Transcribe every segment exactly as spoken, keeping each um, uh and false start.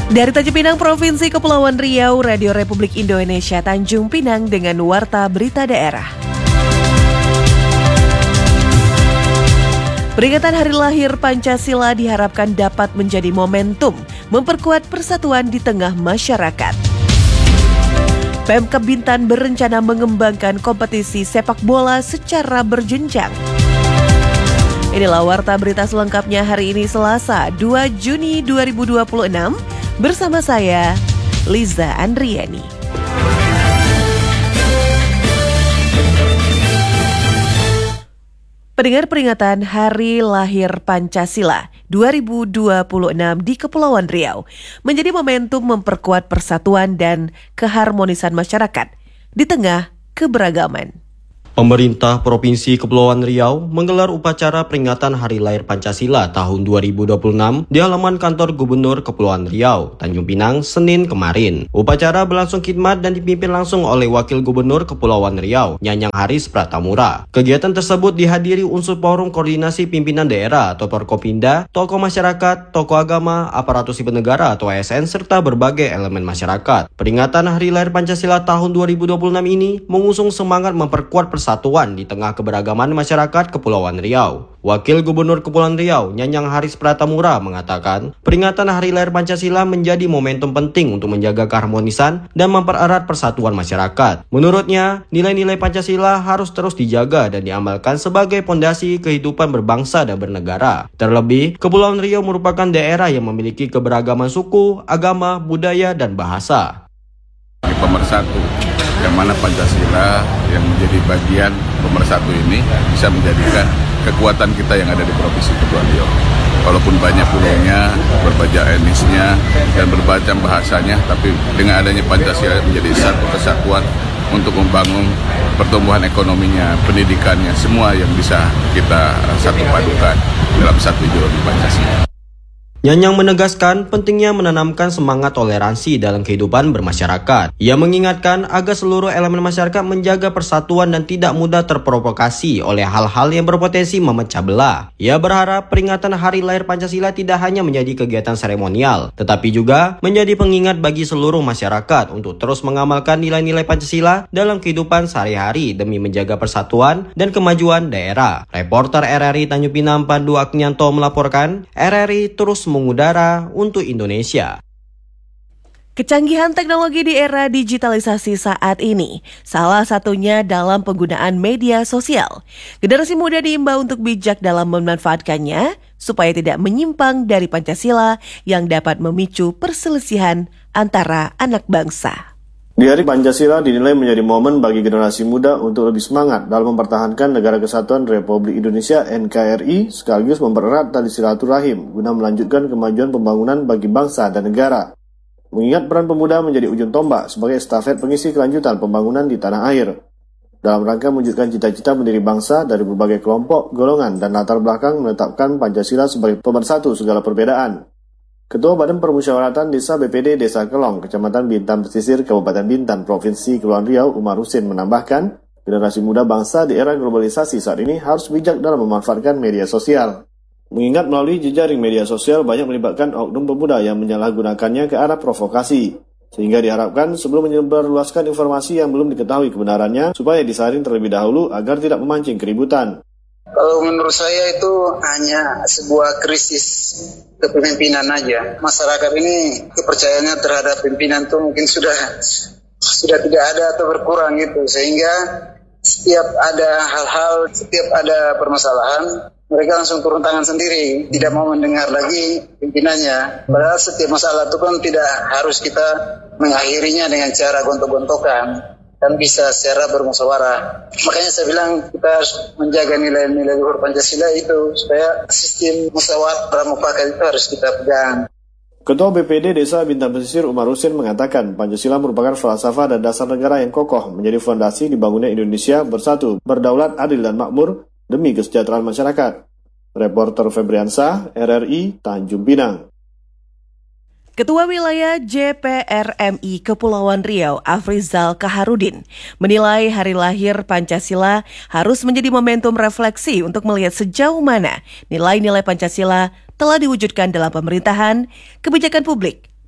Dari Tanjung Pinang, Provinsi Kepulauan Riau, Radio Republik Indonesia Tanjung Pinang dengan Warta Berita Daerah. Peringatan Hari Lahir Pancasila diharapkan dapat menjadi momentum memperkuat persatuan di tengah masyarakat. Pemkab Bintan berencana mengembangkan kompetisi sepak bola secara berjenjang. Inilah Warta Berita selengkapnya hari ini Selasa, dua Juni dua ribu dua puluh enam. Bersama saya, Liza Andriani. Pendengar, peringatan Hari Lahir Pancasila dua ribu dua puluh enam di Kepulauan Riau menjadi momentum memperkuat persatuan dan keharmonisan masyarakat di tengah keberagaman. Pemerintah Provinsi Kepulauan Riau menggelar upacara peringatan Hari Lahir Pancasila tahun dua ribu dua puluh enam di halaman kantor Gubernur Kepulauan Riau, Tanjung Pinang, Senin kemarin. Upacara berlangsung khidmat dan dipimpin langsung oleh Wakil Gubernur Kepulauan Riau, Nyanyang Haris Pratamura. Kegiatan tersebut dihadiri unsur Forum Koordinasi Pimpinan Daerah atau Forkopimda, tokoh masyarakat, tokoh agama, aparatur sipil negara atau A S N, serta berbagai elemen masyarakat. Peringatan Hari Lahir Pancasila tahun dua ribu dua puluh enam ini mengusung semangat memperkuat persatuan Persatuan di tengah keberagaman masyarakat Kepulauan Riau. Wakil Gubernur Kepulauan Riau, Nyanyang Haris Pratamura mengatakan, peringatan Hari Lahir Pancasila menjadi momentum penting untuk menjaga keharmonisan dan mempererat persatuan masyarakat. Menurutnya, nilai-nilai Pancasila harus terus dijaga dan diamalkan sebagai pondasi kehidupan berbangsa dan bernegara. Terlebih, Kepulauan Riau merupakan daerah yang memiliki keberagaman suku, agama, budaya, dan bahasa. Pemersatu, yang mana Pancasila yang menjadi bagian pemersatu ini bisa menjadikan kekuatan kita yang ada di Provinsi Kepulauan Riau. Walaupun banyak pulaunya, berbagai etnisnya, dan berbagai bahasanya, tapi dengan adanya Pancasila menjadi satu kesatuan untuk membangun pertumbuhan ekonominya, pendidikannya, semua yang bisa kita satu padukan dalam satu ideologi Pancasila. Nyanyang menegaskan pentingnya menanamkan semangat toleransi dalam kehidupan bermasyarakat. Ia mengingatkan agar seluruh elemen masyarakat menjaga persatuan dan tidak mudah terprovokasi oleh hal-hal yang berpotensi memecah belah. Ia berharap peringatan Hari Lahir Pancasila tidak hanya menjadi kegiatan seremonial, tetapi juga menjadi pengingat bagi seluruh masyarakat untuk terus mengamalkan nilai-nilai Pancasila dalam kehidupan sehari-hari demi menjaga persatuan dan kemajuan daerah. Reporter R R I Tanjung Pinang Pandu Aknyanto melaporkan, R R I terus mengudara untuk Indonesia. Kecanggihan teknologi di era digitalisasi saat ini, salah satunya dalam penggunaan media sosial. Generasi muda diimbau untuk bijak dalam memanfaatkannya, supaya tidak menyimpang dari Pancasila yang dapat memicu perselisihan antara anak bangsa. Di Hari Pancasila dinilai menjadi momen bagi generasi muda untuk lebih semangat dalam mempertahankan Negara Kesatuan Republik Indonesia N K R I sekaligus mempererat tali silaturahim guna melanjutkan kemajuan pembangunan bagi bangsa dan negara. Mengingat peran pemuda menjadi ujung tombak sebagai estafet pengisi kelanjutan pembangunan di tanah air. Dalam rangka mewujudkan cita-cita pendiri bangsa dari berbagai kelompok, golongan, dan latar belakang menetapkan Pancasila sebagai pemersatu segala perbedaan. Ketua Badan Permusyawaratan Desa B P D Desa Kelong, Kecamatan Bintan Pesisir, Kabupaten Bintan, Provinsi Kepulauan Riau, Umar Husin menambahkan, generasi muda bangsa di era globalisasi saat ini harus bijak dalam memanfaatkan media sosial. Mengingat melalui jejaring media sosial banyak melibatkan oknum pemuda yang menyalahgunakannya ke arah provokasi. Sehingga diharapkan sebelum menyebarluaskan informasi yang belum diketahui kebenarannya, supaya disaring terlebih dahulu agar tidak memancing keributan. Kalau menurut saya itu hanya sebuah krisis kepemimpinan aja. Masyarakat ini kepercayaannya terhadap pimpinan itu mungkin sudah sudah tidak ada atau berkurang gitu. Sehingga setiap ada hal-hal, setiap ada permasalahan, mereka langsung turun tangan sendiri. Tidak mau mendengar lagi pimpinannya. Padahal setiap masalah itu kan tidak harus kita mengakhirinya dengan cara gontok-gontokan. Dan bisa secara bermusyawarah. Makanya saya bilang kita harus menjaga nilai-nilai luhur Pancasila itu supaya sistem musyawarah mufakat itu harus kita pegang. Ketua B P D Desa Bintan Pesisir Umar Husin mengatakan Pancasila merupakan falsafah dan dasar negara yang kokoh menjadi fondasi dibangunnya Indonesia bersatu, berdaulat, adil dan makmur demi kesejahteraan masyarakat. Reporter Febriansa, R R I, Tanjung Pinang. Ketua Wilayah J P R M I Kepulauan Riau, Afrizal Kaharudin, menilai Hari Lahir Pancasila harus menjadi momentum refleksi untuk melihat sejauh mana nilai-nilai Pancasila telah diwujudkan dalam pemerintahan, kebijakan publik,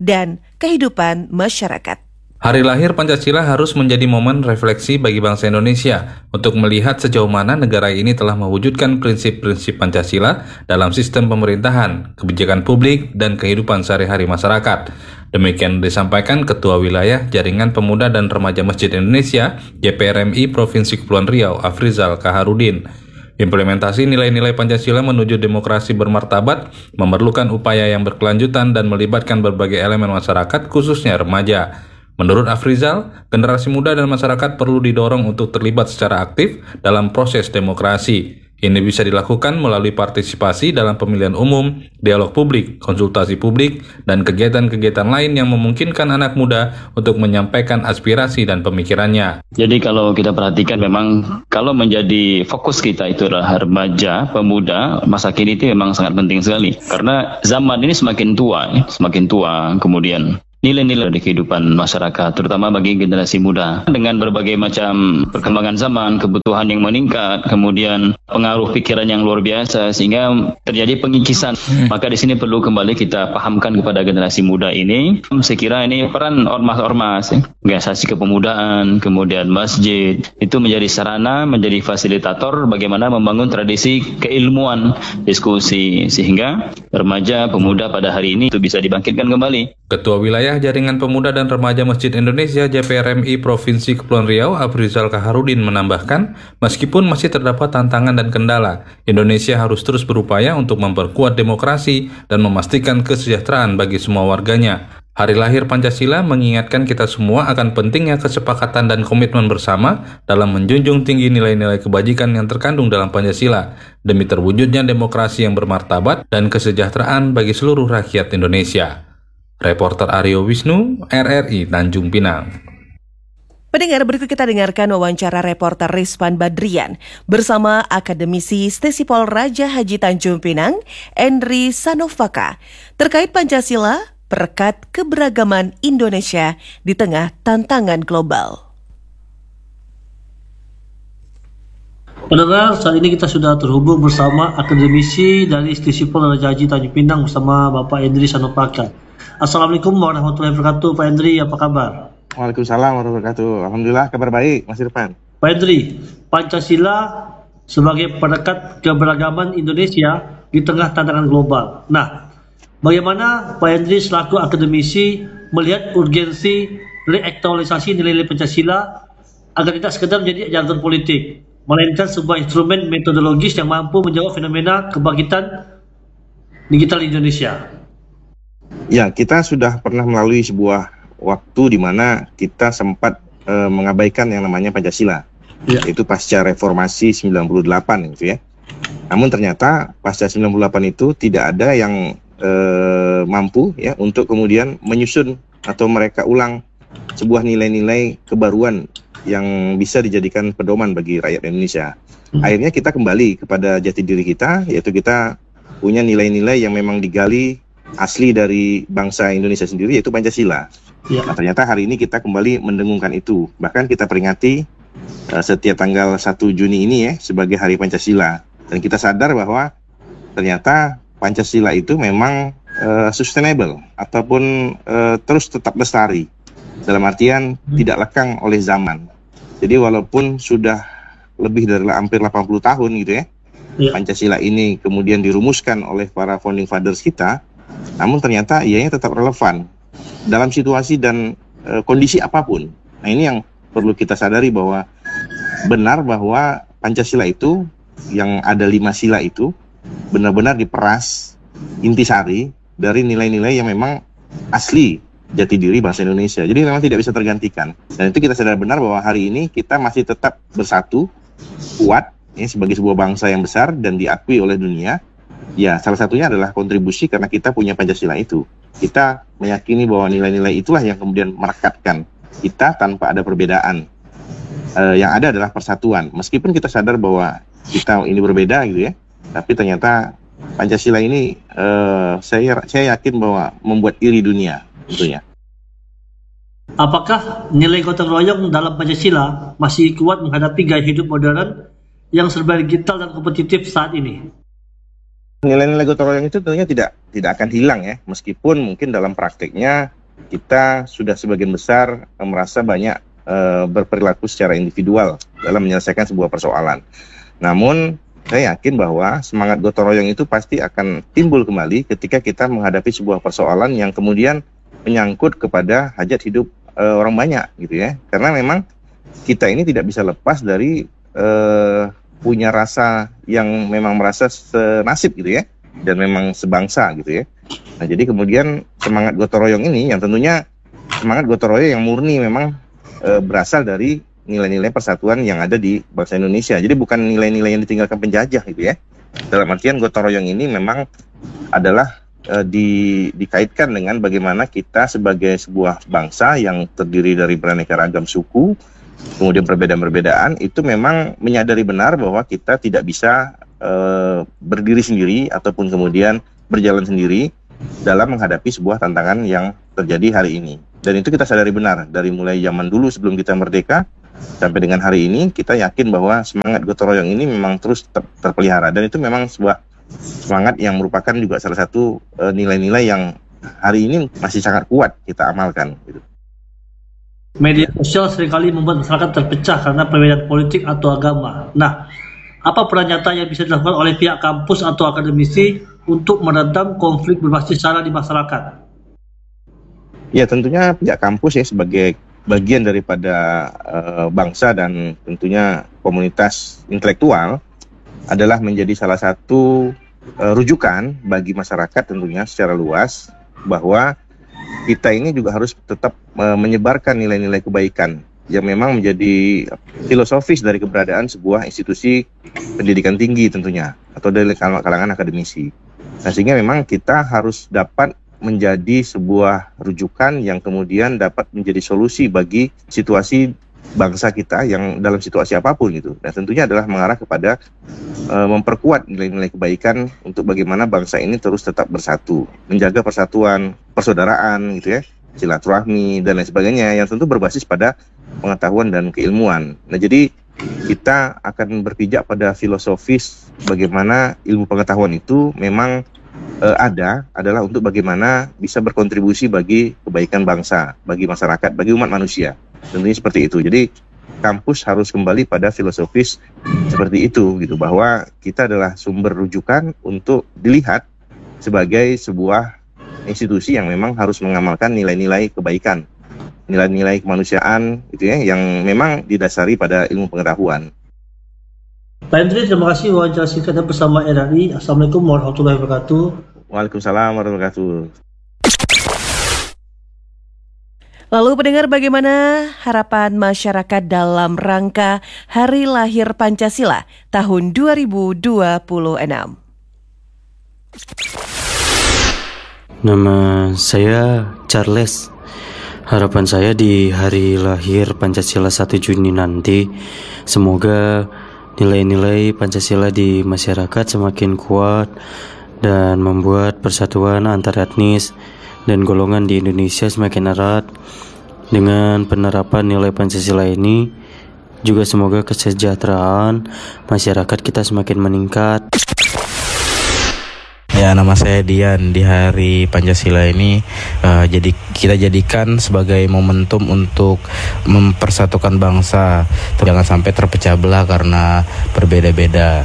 dan kehidupan masyarakat. Hari lahir Pancasila harus menjadi momen refleksi bagi bangsa Indonesia untuk melihat sejauh mana negara ini telah mewujudkan prinsip-prinsip Pancasila dalam sistem pemerintahan, kebijakan publik, dan kehidupan sehari-hari masyarakat. Demikian disampaikan Ketua Wilayah Jaringan Pemuda dan Remaja Masjid Indonesia J P R M I Provinsi Kepulauan Riau, Afrizal Kaharudin. Implementasi nilai-nilai Pancasila menuju demokrasi bermartabat memerlukan upaya yang berkelanjutan dan melibatkan berbagai elemen masyarakat, khususnya remaja. Menurut Afrizal, generasi muda dan masyarakat perlu didorong untuk terlibat secara aktif dalam proses demokrasi. Ini bisa dilakukan melalui partisipasi dalam pemilihan umum, dialog publik, konsultasi publik, dan kegiatan-kegiatan lain yang memungkinkan anak muda untuk menyampaikan aspirasi dan pemikirannya. Jadi kalau kita perhatikan memang kalau menjadi fokus kita itu adalah remaja, pemuda, masa kini itu memang sangat penting sekali. Karena zaman ini semakin tua, ya, semakin tua, kemudian nilai-nilai di kehidupan masyarakat, terutama bagi generasi muda. Dengan berbagai macam perkembangan zaman, kebutuhan yang meningkat, kemudian pengaruh pikiran yang luar biasa, sehingga terjadi pengikisan. Maka di sini perlu kembali kita pahamkan kepada generasi muda ini. Saya kira ini peran ormas-ormas, ya, organisasi kepemudaan, kemudian masjid, itu menjadi sarana, menjadi fasilitator bagaimana membangun tradisi keilmuan, diskusi, sehingga remaja, pemuda pada hari ini itu bisa dibangkitkan kembali. Ketua Wilayah Jaringan Pemuda dan Remaja Masjid Indonesia J P R M I Provinsi Kepulauan Riau, Afrizal Kaharudin menambahkan, meskipun masih terdapat tantangan dan kendala, Indonesia harus terus berupaya untuk memperkuat demokrasi dan memastikan kesejahteraan bagi semua warganya. Hari lahir Pancasila mengingatkan kita semua akan pentingnya kesepakatan dan komitmen bersama dalam menjunjung tinggi nilai-nilai kebajikan yang terkandung dalam Pancasila, demi terwujudnya demokrasi yang bermartabat dan kesejahteraan bagi seluruh rakyat Indonesia. Reporter Aryo Wisnu, R R I Tanjung Pinang. Pendengar, berikut kita dengarkan wawancara reporter Rizwan Badrian bersama akademisi Stesipol Raja Haji Tanjung Pinang, Endri Sanovaka, terkait Pancasila, perekat keberagaman Indonesia di tengah tantangan global. Pendengar, saat ini kita sudah terhubung bersama akademisi dari Stesipol Raja Haji Tanjung Pinang bersama Bapak Endri Sanovaka. Assalamualaikum warahmatullahi wabarakatuh, Pak Endri, apa kabar? Waalaikumsalam warahmatullahi wabarakatuh. Alhamdulillah, kabar baik, Mas Irfan. Pak Endri, Pancasila sebagai perekat keberagaman Indonesia di tengah tantangan global. Nah, bagaimana Pak Endri selaku akademisi melihat urgensi reaktualisasi nilai-nilai Pancasila agar tidak sekedar menjadi jargon politik, melainkan sebuah instrumen metodologis yang mampu menjawab fenomena kebangkitan digital Indonesia? Ya, kita sudah pernah melalui sebuah waktu di mana kita sempat e, mengabaikan yang namanya Pancasila, ya. Itu pasca reformasi sembilan puluh delapan gitu ya. Namun ternyata pasca sembilan puluh delapan itu tidak ada yang e, mampu ya untuk kemudian menyusun atau mereka ulang sebuah nilai-nilai kebaruan yang bisa dijadikan pedoman bagi rakyat Indonesia. Hmm. Akhirnya kita kembali kepada jati diri kita, yaitu kita punya nilai-nilai yang memang digali asli dari bangsa Indonesia sendiri, yaitu Pancasila. Ya. Nah, ternyata hari ini kita kembali mendengungkan itu. Bahkan kita peringati uh, setiap tanggal satu Juni ini ya sebagai Hari Pancasila. Dan kita sadar bahwa ternyata Pancasila itu memang uh, sustainable ataupun uh, terus tetap lestari. Dalam artian hmm. tidak lekang oleh zaman. Jadi walaupun sudah lebih dari hampir delapan puluh tahun gitu ya, ya. Pancasila ini kemudian dirumuskan oleh para founding fathers kita, namun ternyata ianya tetap relevan dalam situasi dan e, kondisi apapun. Nah, ini yang perlu kita sadari, bahwa benar bahwa Pancasila itu yang ada lima sila itu benar-benar diperas intisari dari nilai-nilai yang memang asli jati diri bangsa Indonesia. Jadi memang tidak bisa tergantikan. Dan itu kita sadar benar bahwa hari ini kita masih tetap bersatu, kuat ya, sebagai sebuah bangsa yang besar dan diakui oleh dunia. Ya, salah satunya adalah kontribusi karena kita punya Pancasila itu. Kita meyakini bahwa nilai-nilai itulah yang kemudian merekatkan kita tanpa ada perbedaan. E, yang ada adalah persatuan. Meskipun kita sadar bahwa kita ini berbeda gitu ya, tapi ternyata Pancasila ini e, saya saya yakin bahwa membuat iri dunia tentunya. Apakah nilai gotong royong dalam Pancasila masih kuat menghadapi gaya hidup modern yang serba digital dan kompetitif saat ini? Nilai-nilai gotong royong itu tentunya tidak tidak akan hilang ya, meskipun mungkin dalam prakteknya kita sudah sebagian besar eh, merasa banyak eh, berperilaku secara individual dalam menyelesaikan sebuah persoalan. Namun saya yakin bahwa semangat gotong royong itu pasti akan timbul kembali ketika kita menghadapi sebuah persoalan yang kemudian menyangkut kepada hajat hidup e, orang banyak gitu ya. Karena memang kita ini tidak bisa lepas dari e, punya rasa yang memang merasa senasib gitu ya, dan memang sebangsa gitu ya. Nah jadi kemudian semangat gotong royong ini yang tentunya semangat gotong royong yang murni memang e, berasal dari nilai-nilai persatuan yang ada di bangsa Indonesia. Jadi bukan nilai-nilai yang ditinggalkan penjajah gitu ya. Dalam artian gotong royong ini memang adalah Di, dikaitkan dengan bagaimana kita sebagai sebuah bangsa yang terdiri dari beraneka ragam suku, kemudian perbedaan-perbedaan, itu memang menyadari benar bahwa kita tidak bisa uh, berdiri sendiri ataupun kemudian berjalan sendiri dalam menghadapi sebuah tantangan yang terjadi hari ini. Dan itu kita sadari benar, dari mulai zaman dulu sebelum kita merdeka sampai dengan hari ini, kita yakin bahwa semangat gotong royong ini memang terus ter- terpelihara, dan itu memang sebuah semangat yang merupakan juga salah satu uh, nilai-nilai yang hari ini masih sangat kuat kita amalkan gitu. Media sosial seringkali membuat masyarakat terpecah karena perbedaan politik atau agama. Nah, apa peran nyata yang bisa dilakukan oleh pihak kampus atau akademisi untuk meredam konflik berbasis sara di masyarakat? Ya tentunya pihak kampus ya sebagai bagian daripada uh, bangsa dan tentunya komunitas intelektual adalah menjadi salah satu uh, rujukan bagi masyarakat tentunya secara luas bahwa kita ini juga harus tetap uh, menyebarkan nilai-nilai kebaikan yang memang menjadi filosofis dari keberadaan sebuah institusi pendidikan tinggi tentunya atau dari kalangan akademisi. Nah, sehingga memang kita harus dapat menjadi sebuah rujukan yang kemudian dapat menjadi solusi bagi situasi bangsa kita yang dalam situasi apapun gitu. Dan tentunya adalah mengarah kepada e, memperkuat nilai-nilai kebaikan untuk bagaimana bangsa ini terus tetap bersatu, menjaga persatuan, persaudaraan gitu ya, silaturahmi dan lain sebagainya yang tentu berbasis pada pengetahuan dan keilmuan. Nah, jadi kita akan berpijak pada filosofis bagaimana ilmu pengetahuan itu memang e, ada adalah untuk bagaimana bisa berkontribusi bagi kebaikan bangsa, bagi masyarakat, bagi umat manusia. Tentunya seperti itu. Jadi kampus harus kembali pada filosofis seperti itu gitu, bahwa kita adalah sumber rujukan untuk dilihat sebagai sebuah institusi yang memang harus mengamalkan nilai-nilai kebaikan, nilai-nilai kemanusiaan gitu ya, yang memang didasari pada ilmu pengetahuan. Pak Hendri, terima kasih wawancara singkatnya bersama R R I. Assalamualaikum warahmatullahi wabarakatuh. Waalaikumsalam warahmatullahi wabarakatuh. Lalu pendengar, bagaimana harapan masyarakat dalam rangka Hari Lahir Pancasila tahun dua ribu dua puluh enam? Nama saya Charles. Harapan saya di Hari Lahir Pancasila satu Juni nanti, semoga nilai-nilai Pancasila di masyarakat semakin kuat dan membuat persatuan antar etnis dan golongan di Indonesia semakin erat. Dengan penerapan nilai Pancasila ini juga semoga kesejahteraan masyarakat kita semakin meningkat. Ya, nama saya Dian. Di Hari Pancasila ini uh, jadi kita jadikan sebagai momentum untuk mempersatukan bangsa. Jangan sampai terpecah belah karena berbeda-beda.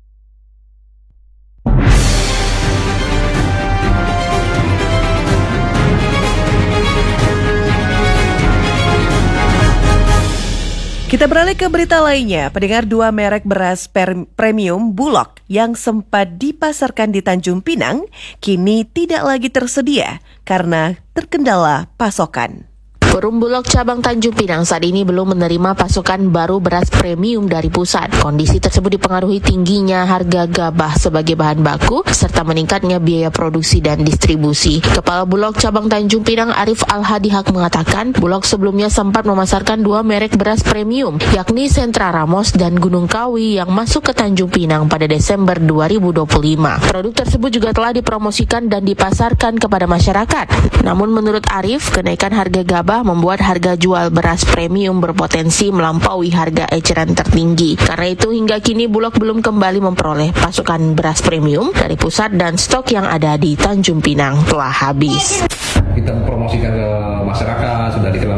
Kita beralih ke berita lainnya. Pendengar, dua merek beras per- premium Bulog yang sempat dipasarkan di Tanjung Pinang kini tidak lagi tersedia karena terkendala pasokan. Perum Bulog cabang Tanjung Pinang saat ini belum menerima pasokan baru beras premium dari pusat. Kondisi tersebut dipengaruhi tingginya harga gabah sebagai bahan baku serta meningkatnya biaya produksi dan distribusi. Kepala Bulog cabang Tanjung Pinang Arif Al-Hadihak mengatakan, Bulog sebelumnya sempat memasarkan dua merek beras premium, yakni Sentra Ramos dan Gunung Kawi yang masuk ke Tanjung Pinang pada Desember dua ribu dua puluh lima. Produk tersebut juga telah dipromosikan dan dipasarkan kepada masyarakat. Namun menurut Arif, kenaikan harga gabah itulah membuat harga jual beras premium berpotensi melampaui harga eceran tertinggi. Karena itu hingga kini Bulog belum kembali memperoleh pasokan beras premium dari pusat dan stok yang ada di Tanjung Pinang telah habis. Kita mempromosikan ke masyarakat, sudah dikenal